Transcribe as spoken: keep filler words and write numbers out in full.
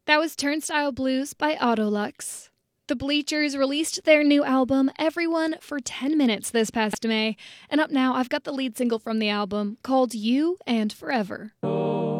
That was Turnstile Blues by Autolux. The Bleachers released their new album, Everyone, for ten minutes this past May, and up now I've got the lead single from the album, called You and Forever.